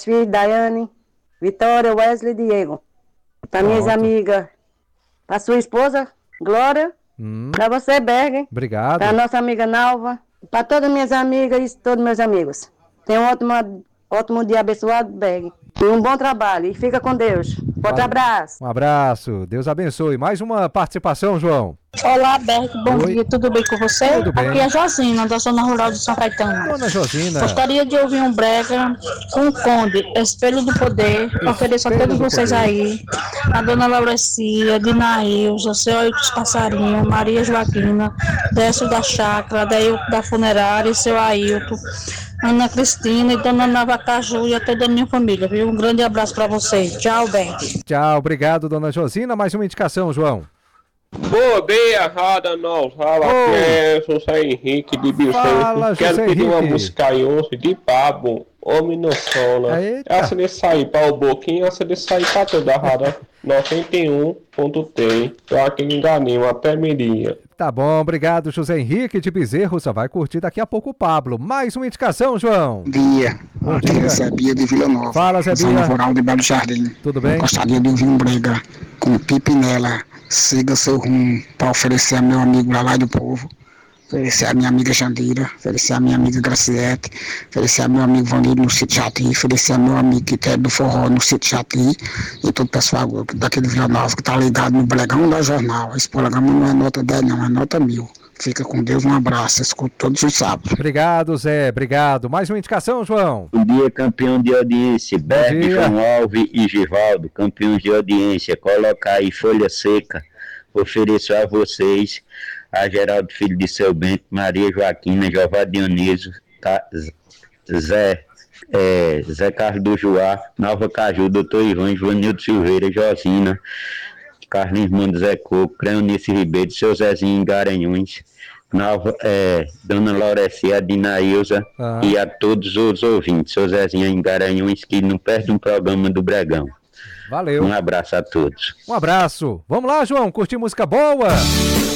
filhos, Daiane, Vitória, Wesley e Diego. Para minhas Pronto. amigas, para sua esposa, Glória, para você, Berg, Obrigado. para nossa amiga Nalva, para todas minhas amigas e todos meus amigos. Tenha um ótimo dia abençoado, Berg. E um bom trabalho. E fica com Deus. Forte abraço. Um abraço. Deus abençoe. Mais uma participação, João. Olá, Berto, bom Oi. dia, tudo bem com você? Tudo bem. Aqui é a Josina, da zona rural de São Caetano. Dona Josina. Gostaria de ouvir um brega com o Conde, Espelho do Poder. Ofereço a todos vocês aí. A dona Laurecia, Dinail, José Oito Passarinho, Maria Joaquina, Décio da Chácara, Dailton da Funerária, seu Ailton, Ana Cristina e dona Nava Caju e a toda a minha família, viu? Um grande abraço para vocês. Tchau, Berto. Tchau, obrigado, dona Josina. Mais uma indicação, João. Bom dia, Rada Nós. Fala, aqui é José Henrique de Fala, Bilson. Quero José pedir uma Henrique. música aí hoje de Pablo, Homem no Sono. Essa de sair para o Boquinho, essa de sair para toda a Rada 91.3. Tô aqui em Ganinho, até meia. Tá bom, obrigado, José Henrique de Bezerro. Só vai curtir daqui a pouco o Pablo. Mais uma indicação, João. Bom dia. Bom Aqui dia. é Zé Bia de Vila Nova. Fala, Zé Zona Bia. rural de Belo Jardim. Tudo bem? Gostaria de ouvir um brega com Pipinela. Siga seu rumo para oferecer a meu amigo Lalai do Povo. Oferecer a minha amiga Jandira, oferecer a minha amiga Graciete, oferecer a meu amigo Vanildo no Sítio Jati, oferecer a meu amigo Quitério do Forró no Sítio Jati e todo o pessoal daqui de Vila Nova que tá ligado no Bregão da Jornal. Esse programa não é nota 10 não, é nota 1000. Fica com Deus, um abraço, escuto todos os sábados. Obrigado, Zé, obrigado. Mais uma indicação, João. Bom dia, campeão de audiência, Berto, João Alves e Givaldo, campeões de audiência. Colocar aí Folha Seca, ofereço a vocês, a Geraldo Filho de Seu Bento, Maria Joaquina, Jová Dionísio, Zé Carlos do Juá, Nova Caju, Doutor Ivan, Joanildo Silveira, Josina, Carlinhos Mano Zé Coco, Cleonice Ribeiro, Seu Zezinho em Garanhuns, Dona Laurecia, Dinailza e a todos os ouvintes. Seu Zezinho em Garanhuns, que não perde um programa do Bregão. Valeu. Um abraço a todos. Um abraço. Vamos lá, João, curtir música boa.